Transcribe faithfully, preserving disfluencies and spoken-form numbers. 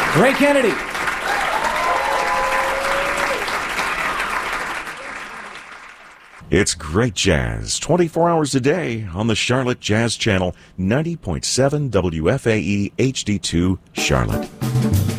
Ray Kennedy. It's great jazz, twenty-four hours a day on the Charlotte Jazz Channel, ninety point seven W F A E H D two, Charlotte.